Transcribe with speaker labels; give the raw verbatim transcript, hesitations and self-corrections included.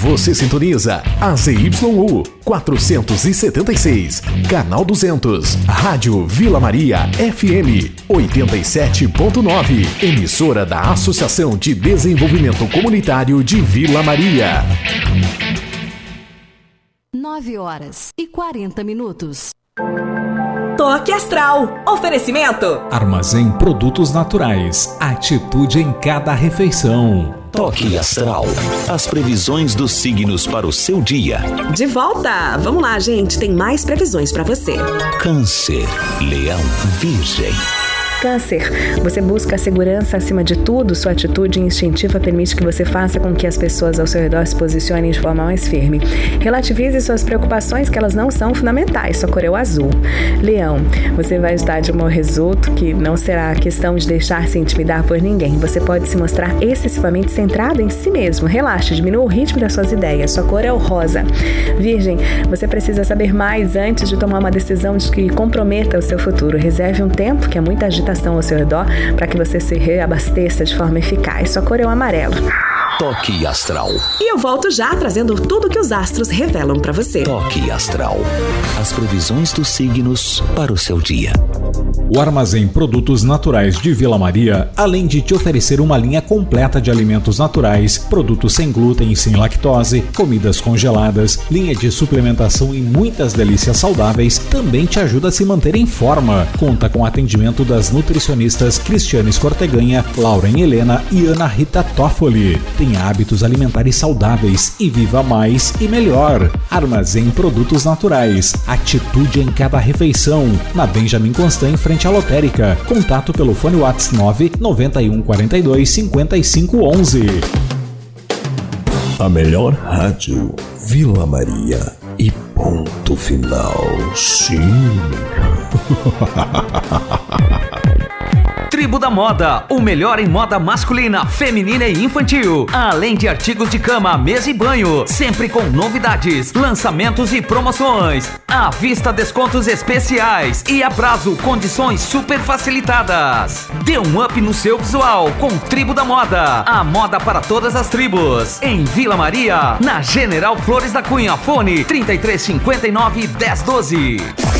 Speaker 1: Você sintoniza A Z Y U quatrocentos e setenta e seis, canal duzentos, Rádio Vila Maria F M oitenta e sete ponto nove, emissora da Associação de Desenvolvimento Comunitário de Vila Maria.
Speaker 2: nove horas e quarenta minutos.
Speaker 3: Toque Astral. Oferecimento.
Speaker 4: Armazém Produtos Naturais. Atitude em cada refeição.
Speaker 5: Toque Astral. As previsões dos signos para o seu dia.
Speaker 3: De volta. Vamos lá, gente. Tem mais previsões para você.
Speaker 5: Câncer, Leão, Virgem.
Speaker 6: Câncer, você busca a segurança acima de tudo, sua atitude instintiva permite que você faça com que as pessoas ao seu redor se posicionem de forma mais firme. Relativize suas preocupações, que elas não são fundamentais, sua cor é o azul. Leão, você vai estar de humor resolto, que não será questão de deixar-se intimidar por ninguém. Você pode se mostrar excessivamente centrado em si mesmo. Relaxe, diminua o ritmo das suas ideias, sua cor é o rosa. Virgem, você precisa saber mais antes de tomar uma decisão de que comprometa o seu futuro. Reserve um tempo, que é muita agitação ao seu redor, para que você se reabasteça de forma eficaz. Sua cor é o amarelo.
Speaker 5: Toque Astral.
Speaker 3: E eu volto já trazendo tudo que os astros revelam para você.
Speaker 5: Toque Astral. As previsões dos signos para o seu dia.
Speaker 4: O Armazém Produtos Naturais de Vila Maria, além de te oferecer uma linha completa de alimentos naturais, produtos sem glúten e sem lactose, comidas congeladas, linha de suplementação e muitas delícias saudáveis, também te ajuda a se manter em forma. Conta com o atendimento das nutricionistas Cristiane Escorteganha, Lauren Helena e Ana Rita Toffoli. Tenha hábitos alimentares saudáveis e viva mais e melhor. Armazém Produtos Naturais. Atitude em cada refeição. Na Benjamin Constant, em frente à lotérica. Contato pelo fone WhatsApp nove nove um quatro dois cinco cinco um um.
Speaker 7: A melhor rádio, Vila Maria. E ponto final. Sim.
Speaker 8: Tribo da Moda, o melhor em moda masculina, feminina e infantil. Além de artigos de cama, mesa e banho, sempre com novidades, lançamentos e promoções. À vista, descontos especiais e a prazo, condições super facilitadas. Dê um up no seu visual com Tribo da Moda. A moda para todas as tribos. Em Vila Maria, na General Flores da Cunha, fone trinta e três cinquenta e nove dez doze.